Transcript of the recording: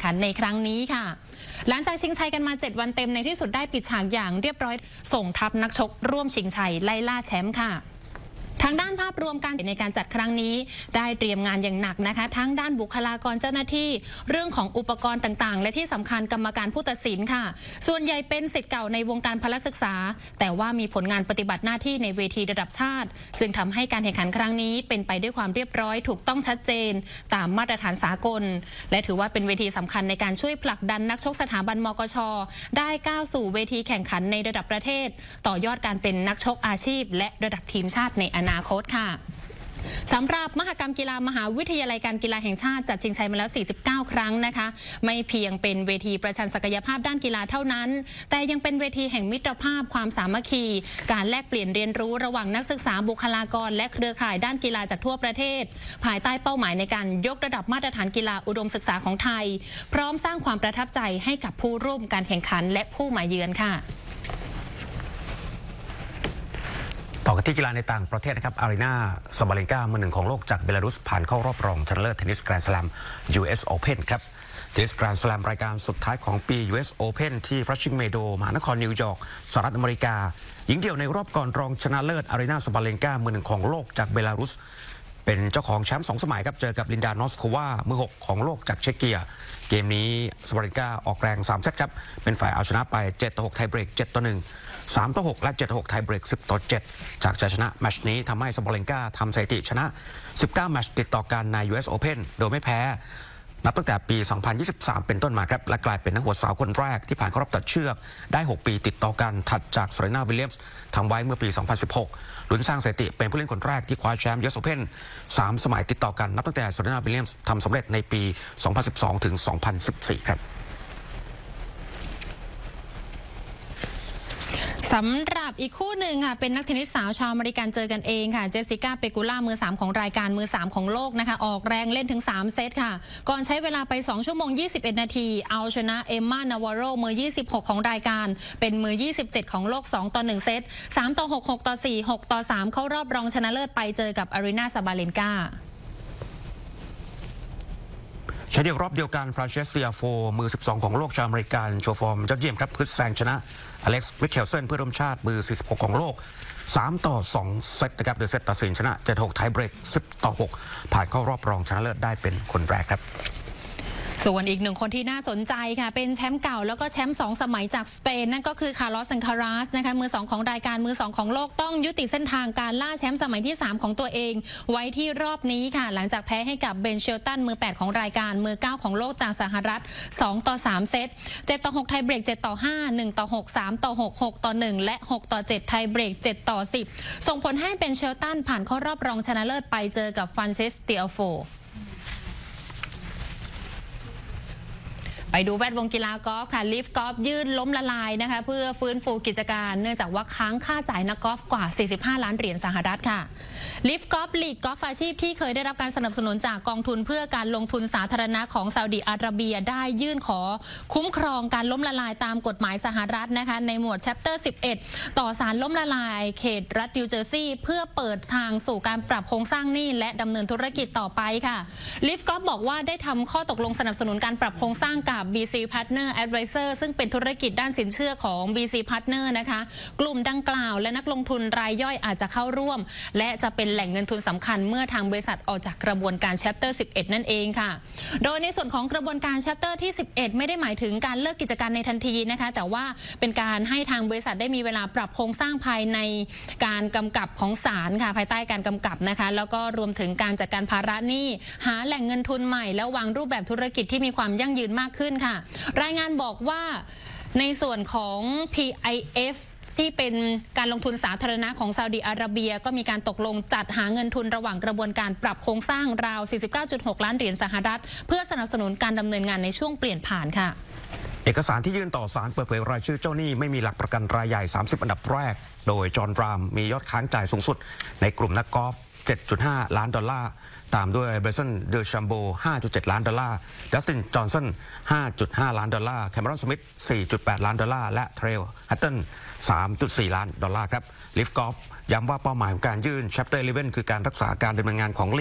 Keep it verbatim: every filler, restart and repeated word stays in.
ขันในครั้งนี้ค่ะหลังจากชิงชัยกันมาเจ็ดวันเต็มในที่สุดได้ปิดฉากอย่างเรียบร้อยส่งทัพนักชกร่วมชิงชัยไล่ล่าแชมป์ค่ะทางด้านภาพรวมการในการจัดครั้งนี้ได้เตรียมงานอย่างหนักนะคะทั้งด้านบุคลากรเจ้าหน้าที่เรื่องของอุปกรณ์ต่างๆและที่สำคัญกรรมการผู้ตัดสินค่ะส่วนใหญ่เป็นศิษย์เก่าในวงการพละศึกษาแต่ว่ามีผลงานปฏิบัติหน้าที่ในเวทีระดับชาติจึงทำให้การแข่งขันครั้งนี้เป็นไปด้วยความเรียบร้อยถูกต้องชัดเจนตามมาตรฐานสากลและถือว่าเป็นเวทีสำคัญในการช่วยผลักดันนักชกสถาบันมกช.ได้ก้าวสู่เวทีแข่งขันในระดับประเทศต่อยอดการเป็นนักชกอาชีพและระดับทีมชาติในอนาคตค่ะสำหรับมหกรรมกีฬามหาวิทยาลัยการกีฬาแห่งชาติจัดชิงชัยมาแล้วสี่สิบเก้าครั้งนะคะไม่เพียงเป็นเวทีประชันศักยภาพด้านกีฬาเท่านั้นแต่ยังเป็นเวทีแห่งมิตรภาพความสามัคคีการแลกเปลี่ยนเรียนรู้ระหว่างนักศึกษาบุคลากรและเครือข่ายด้านกีฬาจากทั่วประเทศภายใต้เป้าหมายในการยกระดับมาตรฐานกีฬาอุดมศึกษาของไทยพร้อมสร้างความประทับใจให้กับผู้ร่วมการแข่งขันและผู้มาเยือนค่ะต่อกันที่กีฬาในต่างประเทศนะครับอารีนาซาบาเลนกามือหนึ่งของโลกจากเบลารุสผ่านเข้ารอบรองชนะเลิศเทนนิสแกรนด์สแลม ยู เอส Open ครับเทนนิสแกรนด์สแลมรายการสุดท้ายของปี ยู เอส Open ที่ฟลัชชิงเมโดมหานครนิวยอร์กสหรัฐอเมริกาหญิงเดี่ยวในรอบก่อนรองชนะเลิศอารีนาซาบาเลนกามือหนึ่งของโลกจากเบลารุสเป็นเจ้าของแชมป์สองสมัยครับเจอกับลินดานอสโความือหกของโลกจากเชเกียเกมนี้ซาบาเลนกาออกแรงสามเซตครับเป็นฝ่ายเอาชนะไปเจ็ดต่อหกไทยเบรกเจ็ดต่อหนึ่งสามต่อหกและเจ็ดต่อหกไทยเบรกสิบต่อเจ็ดจากชัยชนะแมตช์นี้ทำให้ซาบาเลนกาทำสถิติชนะสิบเก้าแมตช์ติดต่อกันใน ยู เอส Open โดยไม่แพ้นับตั้งแต่ปีสองพันยี่สิบสามเป็นต้นมาครับและกลายเป็นนักหัวสาวคนแรกที่ผ่านเข้ารอบตัดเชือกได้หกปีติดต่อกันถัดจากเซเรนาวิลเลียมส์ทำไว้เมื่อปีสองพันสิบหกลุ้นสร้างสถิติเป็นผู้เล่นคนแรกที่คว้าแชมป์ ยู เอส Open สามสมัยติดต่อกันนับตั้งแต่เซเรนาวิลเลียมส์ทำสำเร็จในปีสองพันสิบสองถึงสองพันสิบสี่ครับสำหรับอีกคู่หนึ่งค่ะเป็นนักเทนนิสสาวชาวอเมริกันเจอกันเองค่ะเจสสิก้าเปกูล่ามือสามของรายการมือสามของโลกนะคะออกแรงเล่นถึงสามเซตค่ะก่อนใช้เวลาไปสองชั่วโมงยี่สิบเอ็ดนาทีเอาชนะเอมม่านาวาโรมือยี่สิบหกของรายการเป็นมือยี่สิบเจ็ดของโลกสองต่อหนึ่งเซตสามต่อหก หกต่อสี่ หกต่อสามเข้ารอบรองชนะเลิศไปเจอกับอารีนาซาบาเลนกาใช้เดียวรอบเดียวกันฟรานเชสเซียโฟมือสิบสองของโลกชาวอเมริกันโชว์ฟอร์มยอดเยี่ยมครับพึดแซงชนะอเล็กซ์ริคเคลเซนเพื่อร่วมชาติมือสี่สิบหกของโลกสามต่อสองเซตนะครับโดยเซตตัดสินชนะเจ็ดต่อหกไทยเบรกสิบต่อหกผ่านเข้ารอบรองชนะเลิศได้เป็นคนแรกครับส่วนอีกหนึ่งคนที่น่าสนใจค่ะเป็นแชมป์เก่าแล้วก็แชมป์สองสมัยจากสเปนนั่นก็คือคาร์ลอส ซันคาราสนะคะมือสองของรายการมือสองของโลกต้องยุติเส้นทางการล่าแชมป์สมัยที่สามของตัวเองไว้ที่รอบนี้ค่ะหลังจากแพ้ให้กับเบนเชลตันมือแปดของรายการมือเก้าของโลกจากสหรัฐสองต่อสามเซตเจ็ดต่อหกไทยเบรกเจ็ดต่อห้า หนึ่งต่อหก สามต่อหก หกต่อหนึ่งและหกต่อเจ็ดไทยเบรกเจ็ดต่อสิบส่งผลให้เบนเชลตันผ่านเข้ารอบรองชนะเลิศไปเจอกับฟรานซิสเตียโฟไปดูแวดวงกีฬากอล์ฟค่ะลิฟกอล์ฟยื่นล้มละลายนะคะเพื่อฟื้นฟูกิจการเนื่องจากว่าค้างค่าจ่ายนักกอล์ฟกว่าสี่สิบห้าล้านเหรียญสหรัฐค่ะลิฟกอล์ฟลีกกอล์ฟอาชีพที่เคยได้รับการสนับสนุนจากกองทุนเพื่อการลงทุนสาธารณะของซาอุดิอาระเบียได้ยื่นขอคุ้มครองการล้มละลายตามกฎหมายสหรัฐนะคะในหมวด Chapter สิบเอ็ดต่อศาลล้มละลายเขตรัฐนิวเจอร์ซีย์เพื่อเปิดทางสู่การปรับโครงสร้างหนี้และดำเนินธุรกิจต่อไปค่ะลิฟกอล์ฟบอกว่าได้ทำข้อตกลงสนับสนุนการปรับโครงสร้างกับ บี ซี Partner Advisor ซึ่งเป็นธุรกิจด้านสินเชื่อของ บี ซี Partner นะคะกลุ่มดังกล่าวและนักลงทุนรายย่อยอาจจะเข้าร่วมและจะเป็นแหล่งเงินทุนสำคัญเมื่อทางบริษัทออกจากกระบวนการ Chapter สิบเอ็ดนั่นเองค่ะโดยในส่วนของกระบวนการ Chapter ที่สิบเอ็ดไม่ได้หมายถึงการเลิกกิจการในทันทีนะคะแต่ว่าเป็นการให้ทางบริษัทได้มีเวลาปรับโครงสร้างภายในการกำกับของศาลค่ะภายใต้การกำกับนะคะแล้วก็รวมถึงการจัดการภาระหนี้หาแหล่งเงินทุนใหม่แล้ววางรูปแบบธุรกิจที่มีความยั่งยืนมากขึ้นค่ะรายงานบอกว่าในส่วนของ พี ไอ เอฟ ที่เป็นการลงทุนสาธารณะของซาอุดิอาระเบียก็มีการตกลงจัดหาเงินทุนระหว่างกระบวนการปรับโครงสร้างราว สี่สิบเก้าจุดหก ล้านเหรียญสหรัฐเพื่อสนับสนุนการดำเนินงานในช่วงเปลี่ยนผ่านค่ะเอกสารที่ยื่นต่อศาลเปิดเผยรายชื่อเจ้าหนี้ไม่มีหลักประกันรายใหญ่สามสิบอันดับแรกโดยจอห์นรามมียอดค้างจ่ายสูงสุดในกลุ่มนักกอล์ฟ เจ็ดจุดห้า ล้านดอลลาร์ตามด้วยเบรซันเดอชัมโบ ห้าจุดเจ็ด ล้านดอลลาร์ดัสตินจอห์นสัน ห้าจุดห้า ล้านดอลลาร์แคมรอนสมิธ สี่จุดแปด ล้านดอลลาร์และเทรลฮัตเทิล สามจุดสี่ ล้านดอลลาร์ครับลิฟกอล์ฟย้ำว่าเป้าหมายของการยื่น Chapter สิบเอ็ดคือการรักษาการดำเนินงานของ